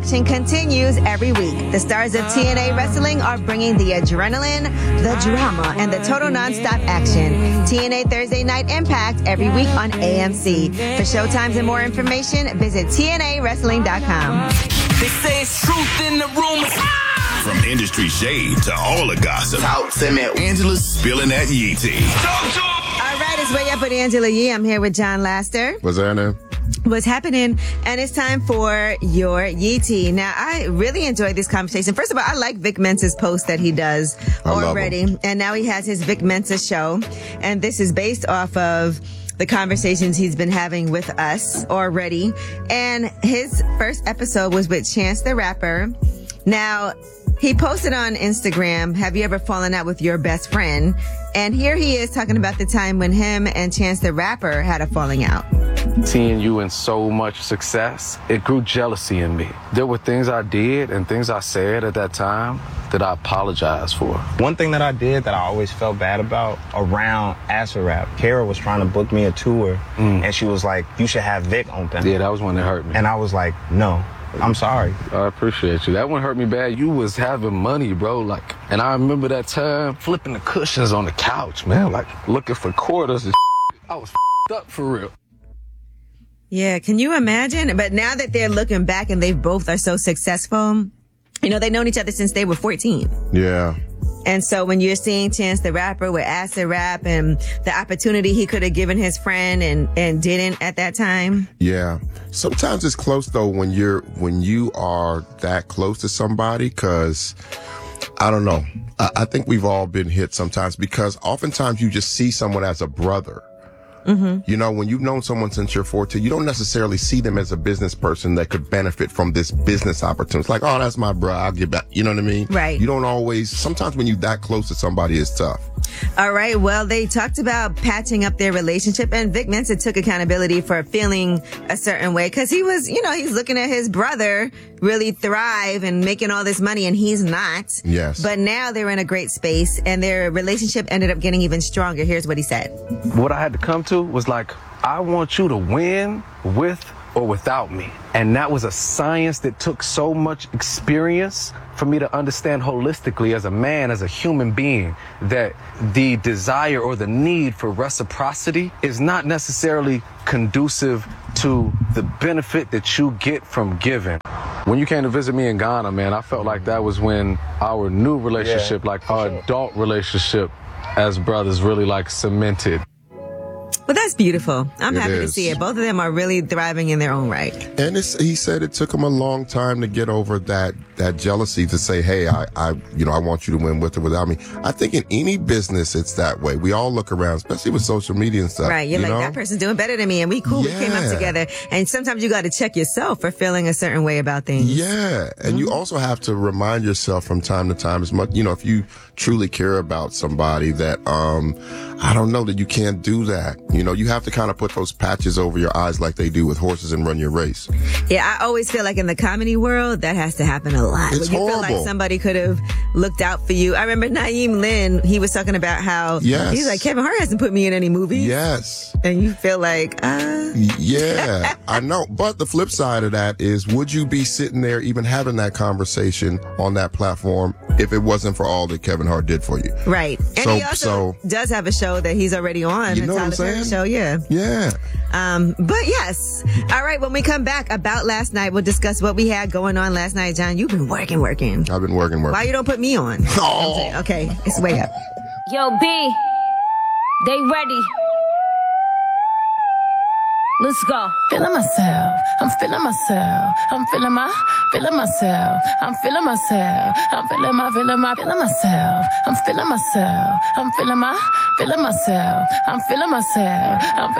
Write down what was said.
action continues every week. The stars of TNA Wrestling are bringing the adrenaline, the drama, and the total nonstop action. TNA Thursday Night Impact every week on AMC. For showtimes and more information, visit TNAWrestling.com. They say it's truth in the rumors. From industry shade to all the gossip. Talk to me. Angela's spilling that Yee tea. All right, it's Way Up with Angela Yee. I'm here with John Laster. What's happening? What's happening? And it's time for your Yee tea. Now, I really enjoyed this conversation. First of all, I like Vic Mensa's post that he does already. And now he has his Vic Mensa show. And this is based off of the conversations he's been having with us already. And his first episode was with Chance the Rapper. Now, he posted on Instagram, have you ever fallen out with your best friend? And here he is talking about the time when him and Chance the Rapper had a falling out. Seeing you in so much success, it grew jealousy in me. There were things I did and things I said at that time that I apologize for. One thing that I did that I always felt bad about around Acid Rap, Kara was trying to book me a tour, and she was like, you should have Vic open. Yeah, that was when it hurt me. And I was like, no. I'm sorry. I appreciate you. That one hurt me bad. You was having money, bro. And I remember that time flipping the cushions on the couch, man. Looking for quarters and I was up for real. Yeah, can you imagine? But now that they're looking back and they both are so successful, you know, they've known each other since they were 14. Yeah. And so when you're seeing Chance the Rapper with Acid Rap and the opportunity he could have given his friend and didn't at that time. Yeah. Sometimes it's close though when you are that close to somebody, because I don't know. I think we've all been hit sometimes because oftentimes you just see someone as a brother. Mm-hmm. You know, when you've known someone since you're 14, you don't necessarily see them as a business person that could benefit from this business opportunity. It's like, oh, that's my bro, I'll give back. You know what I mean? Right. You don't always, sometimes when you're that close to somebody, it's tough. All right. Well, they talked about patching up their relationship, and Vic Mensa took accountability for feeling a certain way because he was, you know, he's looking at his brother really thrive and making all this money, and he's not. Yes. But now they're in a great space, and their relationship ended up getting even stronger. Here's what he said. What I had to come to was I want you to win with or without me. And that was a science that took so much experience for me to understand holistically as a man, as a human being, that the desire or the need for reciprocity is not necessarily conducive to the benefit that you get from giving. When you came to visit me in Ghana, man, I felt like that was when our new relationship, our adult relationship as brothers really cemented. Well, that's beautiful. I'm happy to is. see it. Both of them are really thriving in their own right. And he said it took him a long time to get over that jealousy, to say, hey, I want you to win with or without me. I think in any business, it's that way. We all look around, especially with social media and stuff. Right. You're like, that person's doing better than me, and we cool. Yeah. We came up together. And sometimes you got to check yourself for feeling a certain way about things. Yeah. And you also have to remind yourself from time to time, as much, if you truly care about somebody, that, I don't know, that you can't do that. You have to kind of put those patches over your eyes like they do with horses and run your race. Yeah, I always feel like in the comedy world, that has to happen a lot. It's when you horrible. feel like somebody could have looked out for you. I remember Naeem Lynn, he was talking about how he's like, Kevin Hart hasn't put me in any movies. Yes. And you feel like, Yeah, I know. But the flip side of that is, would you be sitting there even having that conversation on that platform if it wasn't for all that Kevin Hart did for you? Right. And he also does have a show that he's already on. You know what I'm Tyler Perry saying? Show, yeah. Yeah. But yes. All right. When we come back about last night, we'll discuss what we had going on last night. John, you've been working. I've been working. Why you don't put me on? Oh. Okay. It's Way Up. Yo, B, they ready. Let's go. Feeling myself, I'm feeling myself, I'm feeling myself, I'm feeling myself, I'm feeling myself, I'm feeling myself, I'm feeling myself, I'm feeling myself, I'm feeling myself,